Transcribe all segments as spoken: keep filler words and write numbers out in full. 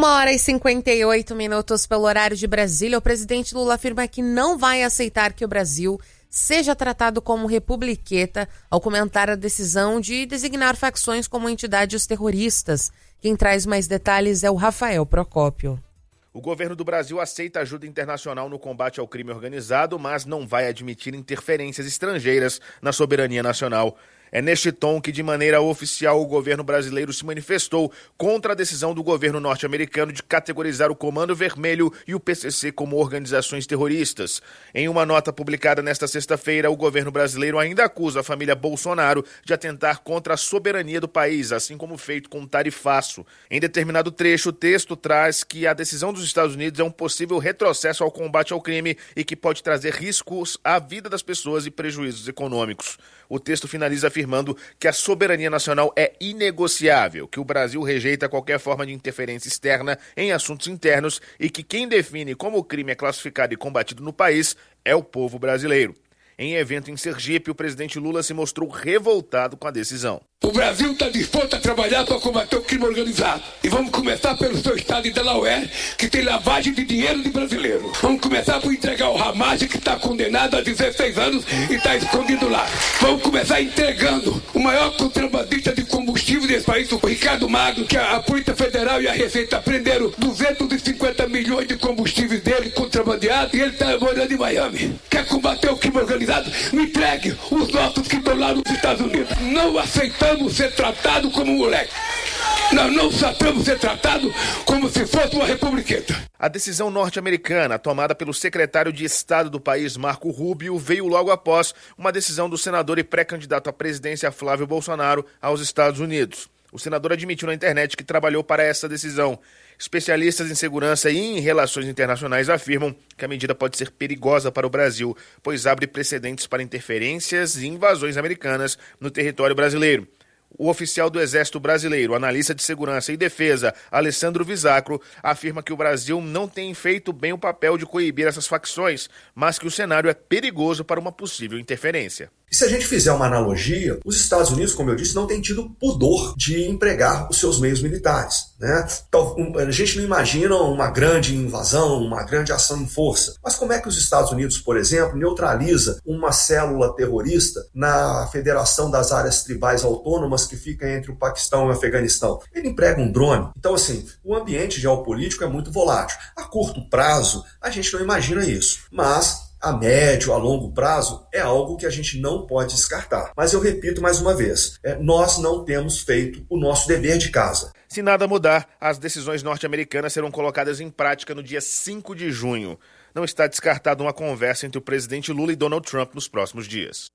Uma hora e cinquenta e oito minutos pelo horário de Brasília. O presidente Lula afirma que não vai aceitar que o Brasil seja tratado como republiqueta ao comentar a decisão de designar facções como entidades terroristas. Quem traz mais detalhes é o Rafael Procópio. O governo do Brasil aceita ajuda internacional no combate ao crime organizado, mas não vai admitir interferências estrangeiras na soberania nacional. É neste tom que, de maneira oficial, o governo brasileiro se manifestou contra a decisão do governo norte-americano de categorizar o Comando Vermelho e o P C C como organizações terroristas. Em uma nota publicada nesta sexta-feira, o governo brasileiro ainda acusa a família Bolsonaro de atentar contra a soberania do país, assim como feito com o tarifaço. Em determinado trecho, o texto traz que a decisão dos Estados Unidos é um possível retrocesso ao combate ao crime e que pode trazer riscos à vida das pessoas e prejuízos econômicos. O texto finaliza afirmando que a soberania nacional é inegociável, que o Brasil rejeita qualquer forma de interferência externa em assuntos internos e que quem define como o crime é classificado e combatido no país é o povo brasileiro. Em evento em Sergipe, o presidente Lula se mostrou revoltado com a decisão. O Brasil está disposto a trabalhar para combater o crime organizado. E vamos começar pelo seu estado de Delaware, que tem lavagem de dinheiro de brasileiro. Vamos começar por entregar o Ramage, que está condenado a dezesseis anos e está escondido lá. Vamos começar entregando o maior contrabandista de combustível desse país, o Ricardo Magno, que a Polícia Federal e a Receita prenderam duzentos e cinquenta milhões de combustíveis dele contrabandeados e ele está morando em Miami. Quer combater o crime organizado? Me entregue os nossos que estão lá nos Estados Unidos. Não aceitamos ser tratado como moleque. Nós não aceitamos ser tratado como se fosse uma republiqueta. A decisão norte-americana, tomada pelo secretário de Estado do país, Marco Rubio, veio logo após uma decisão do senador e pré-candidato à presidência Flávio Bolsonaro aos Estados Unidos. O senador admitiu na internet que trabalhou para essa decisão. Especialistas em segurança e em relações internacionais afirmam que a medida pode ser perigosa para o Brasil, pois abre precedentes para interferências e invasões americanas no território brasileiro. O oficial do Exército Brasileiro, analista de segurança e defesa, Alessandro Visacro, afirma que o Brasil não tem feito bem o papel de coibir essas facções, mas que o cenário é perigoso para uma possível interferência. E se a gente fizer uma analogia, os Estados Unidos, como eu disse, não têm tido pudor de empregar os seus meios militares, né? Então, a gente não imagina uma grande invasão, uma grande ação em força. Mas como é que os Estados Unidos, por exemplo, neutraliza uma célula terrorista na Federação das Áreas Tribais Autônomas que fica entre o Paquistão e o Afeganistão? Ele emprega um drone. Então, assim, o ambiente geopolítico é muito volátil. A curto prazo, a gente não imagina isso. Mas a médio, a longo prazo, é algo que a gente não pode descartar. Mas eu repito mais uma vez, é, nós não temos feito o nosso dever de casa. Se nada mudar, as decisões norte-americanas serão colocadas em prática no dia cinco de junho. Não está descartada uma conversa entre o presidente Lula e Donald Trump nos próximos dias.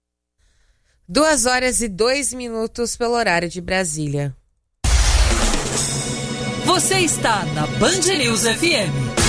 Duas horas e dois minutos pelo horário de Brasília. Você está na Band News F M.